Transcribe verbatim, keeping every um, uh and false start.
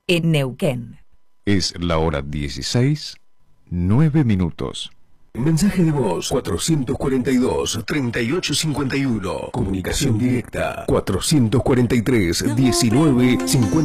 en Neuquén. Es la hora dieciséis, nueve minutos. Mensaje de voz cuatrocientos cuarenta y dos, treinta y ocho cincuenta y uno. Comunicación directa cuatrocientos cuarenta y tres, diecinueve cincuenta.